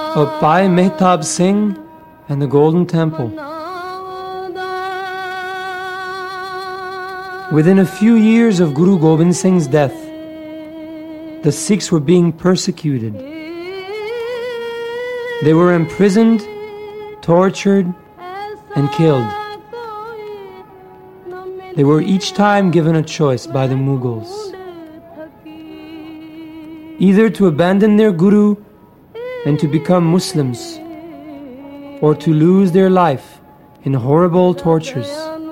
of Bhai Mehtab Singh and the Golden Temple. Within a few years of Guru Gobind Singh's death, the Sikhs were being persecuted. They were imprisoned, tortured, and killed. They were each time given a choice by the Mughals, either to abandon their Guru and to become Muslims, or to lose their life in horrible tortures.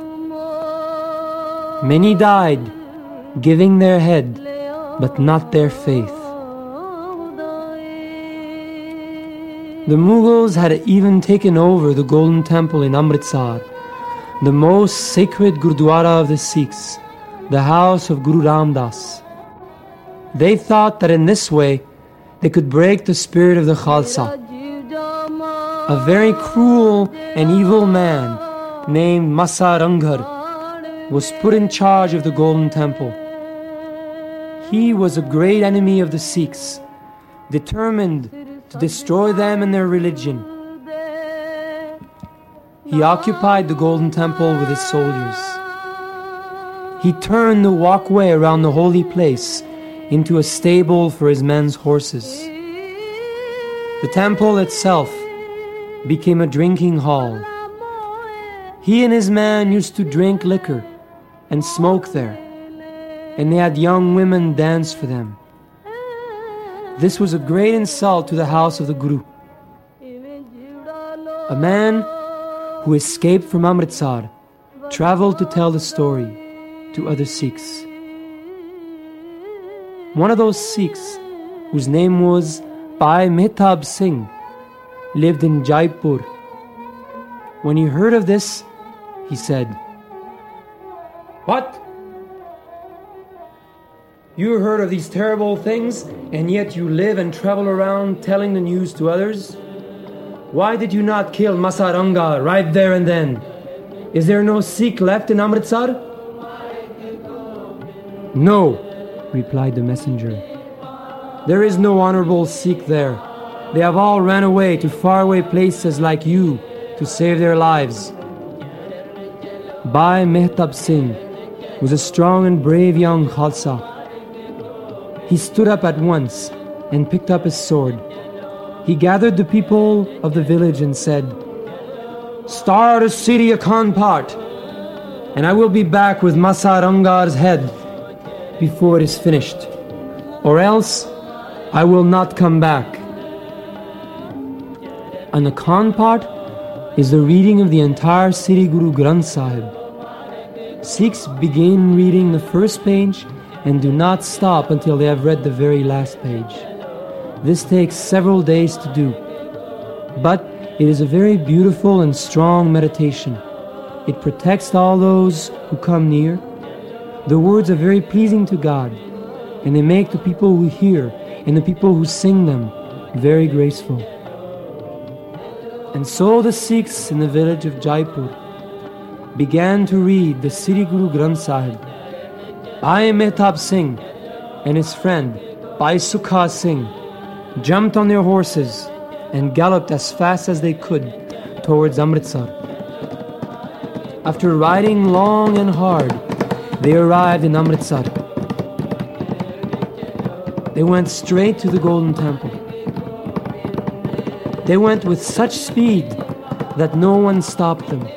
Many died, giving their head, but not their faith. The Mughals had even taken over the Golden Temple in Amritsar, the most sacred Gurdwara of the Sikhs, the house of Guru Ram Das. They thought that in this way they could break the spirit of the Khalsa. A very cruel and evil man named Masa Ranghar was put in charge of the Golden Temple. He was a great enemy of the Sikhs, determined to destroy them and their religion. He occupied the Golden Temple with his soldiers. He turned the walkway around the holy place into a stable for his men's horses. The temple itself became a drinking hall. He and his men used to drink liquor and smoke there, and they had young women dance for them. This was a great insult to the house of the Guru. A man who escaped from Amritsar traveled to tell the story to other Sikhs. One of those Sikhs, whose name was Bhai Mehtab Singh, lived in Jaipur. When he heard of this, he said, "What? You heard of these terrible things, and yet you live and travel around telling the news to others? Why did you not kill Masa Ranghar right there and then? Is there no Sikh left in Amritsar?" "No," replied the messenger. "There is no honorable Sikh there. They have all ran away to faraway places like you to save their lives." Bhai Mehtab Singh was a strong and brave young Khalsa. He stood up at once and picked up his sword. He gathered the people of the village and said, "Start a city of Khanpat, and I will be back with Masa Ranghar's head before it is finished, or else I will not come back." And the Khanpat is the reading of the entire Sri Guru Granth Sahib. Sikhs begin reading the first page and do not stop until they have read the very last page. This takes several days to do, but it is a very beautiful and strong meditation. It protects all those who come near. The words are very pleasing to God, and they make the people who hear and the people who sing them very graceful. And so the Sikhs in the village of Jaipur began to read the Sri Guru Granth Sahib. Bhai Mehtab Singh and his friend Bhai Sukha Singh jumped on their horses and galloped as fast as they could towards Amritsar. After riding long and hard, they arrived in Amritsar. They went straight to the Golden Temple. They went with such speed that no one stopped them.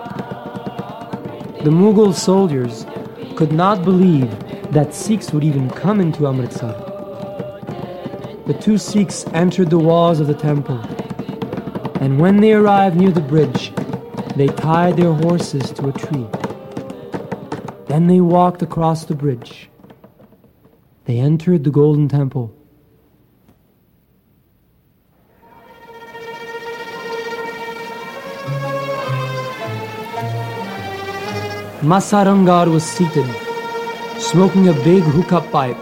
The Mughal soldiers could not believe that Sikhs would even come into Amritsar. The two Sikhs entered the walls of the temple, and when they arrived near the bridge, they tied their horses to a tree. Then they walked across the bridge. They entered the Golden Temple. Masa Ranghar was seated, smoking a big hookah pipe